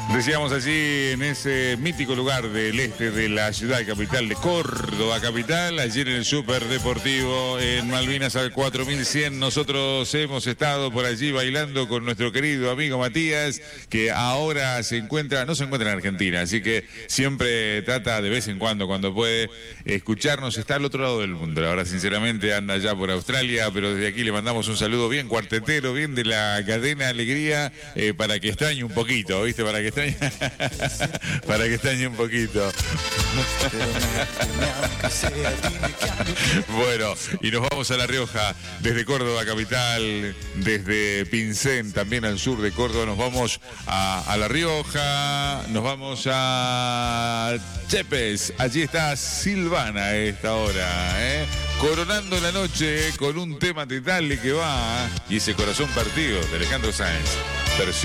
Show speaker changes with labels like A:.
A: Decíamos allí en ese mítico lugar del este de la ciudad capital de Córdoba capital, ayer en el Superdeportivo en Malvinas al 4100, nosotros hemos estado por allí bailando con nuestro querido amigo Matías, que ahora no se encuentra en Argentina, así que siempre trata de vez en cuando puede, escucharnos, está al otro lado del mundo. Ahora sinceramente anda allá por Australia, pero desde aquí le mandamos un saludo bien cuartetero, bien de la cadena Alegría, para que extrañe un poquito, ¿viste? Para que extrañe un poquito. Bueno, y nos vamos a La Rioja, desde Córdoba capital, desde Pincén, también al sur de Córdoba, nos vamos a La Rioja, nos vamos a Chepes, allí está Silvana a esta hora, coronando la noche con un tema de Dale que va, y ese corazón partido de Alejandro Sanz, versión